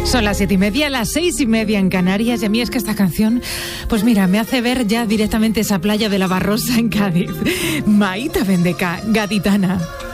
Son las 7:30, las 6:30 en Canarias, y a mí es que esta canción, pues mira, me hace ver ya directamente esa playa de la Barrosa en Cádiz. Maita Bendeca, gaditana.